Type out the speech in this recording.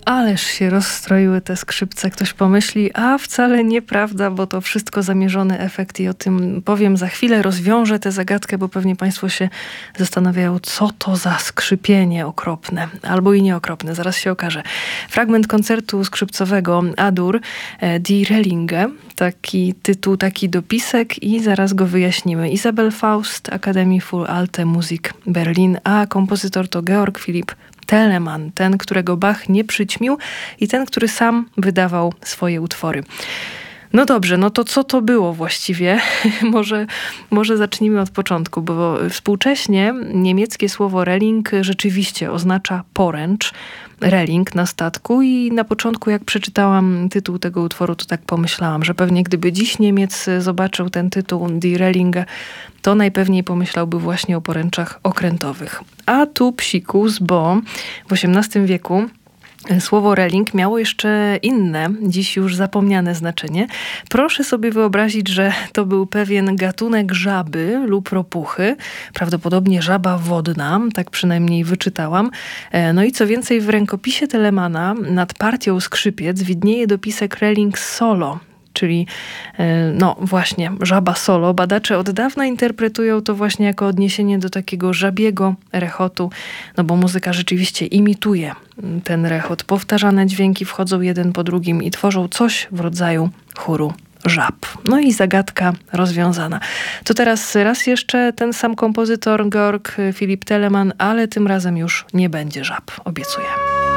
Ależ się rozstroiły te skrzypce. Ktoś pomyśli, a wcale nieprawda, bo to wszystko zamierzony efekt i o tym powiem za chwilę. Rozwiążę tę zagadkę, bo pewnie państwo się zastanawiają, co to za skrzypienie okropne. Albo i nieokropne, zaraz się okaże. Fragment koncertu skrzypcowego A-Dur Die Relinge. Taki tytuł, taki dopisek i zaraz go wyjaśnimy. Isabel Faust, Akademie für Alte Musik Berlin, a kompozytor to Georg Philipp Telemann, ten, którego Bach nie przyćmił i ten, który sam wydawał swoje utwory. No dobrze, no to co to było właściwie? może zacznijmy od początku, bo współcześnie niemieckie słowo Reling rzeczywiście oznacza poręcz, reling na statku i na początku jak przeczytałam tytuł tego utworu, to tak pomyślałam, że pewnie gdyby dziś Niemiec zobaczył ten tytuł Die Relinge, to najpewniej pomyślałby właśnie o poręczach okrętowych. A tu psikus, bo w XVIII wieku słowo reling miało jeszcze inne, dziś już zapomniane znaczenie. Proszę sobie wyobrazić, że to był pewien gatunek żaby lub ropuchy, prawdopodobnie żaba wodna, tak przynajmniej wyczytałam. No i co więcej, w rękopisie Telemana nad partią skrzypiec widnieje dopisek reling solo, czyli no właśnie, żaba solo. Badacze od dawna interpretują to właśnie jako odniesienie do takiego żabiego rechotu, no bo muzyka rzeczywiście imituje ten rechot. Powtarzane dźwięki wchodzą jeden po drugim i tworzą coś w rodzaju chóru żab. No i zagadka rozwiązana. To teraz raz jeszcze ten sam kompozytor Georg Philipp Telemann, ale tym razem już nie będzie żab, obiecuję.